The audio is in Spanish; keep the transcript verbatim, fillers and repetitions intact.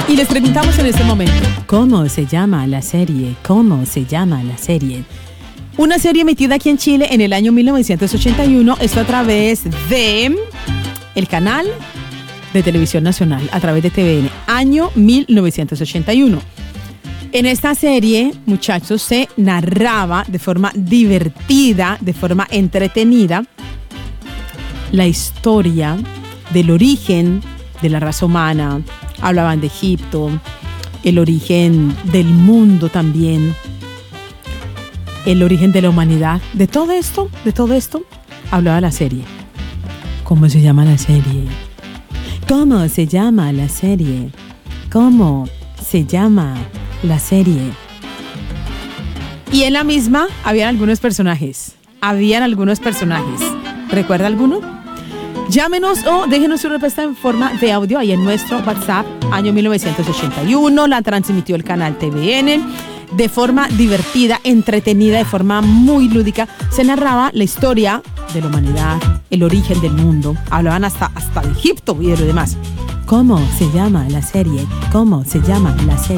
Y les preguntamos en este momento, ¿cómo se llama la serie? ¿Cómo se llama la serie? Una serie emitida aquí en Chile en el año mil novecientos ochenta y uno, esto a través de el canal de Televisión Nacional, a través de T V N, año mil novecientos ochenta y uno. En esta serie, muchachos, se narraba de forma divertida, de forma entretenida, la historia del origen de la raza humana. Hablaban de Egipto, el origen del mundo también, el origen de la humanidad. De todo esto, de todo esto, hablaba la serie. ¿Cómo se llama la serie? ¿Cómo se llama la serie? ¿Cómo se llama la serie? Y en la misma habían algunos personajes. Habían algunos personajes. ¿Recuerda alguno? Llámenos o déjenos su respuesta en forma de audio ahí en nuestro WhatsApp, año mil novecientos ochenta y uno. La transmitió el canal T V N. De forma divertida, entretenida, de forma muy lúdica. Se narraba la historia de la humanidad, el origen del mundo. Hablaban hasta, hasta de Egipto y de lo demás. ¿Cómo se llama la serie? ¿Cómo se llama la serie?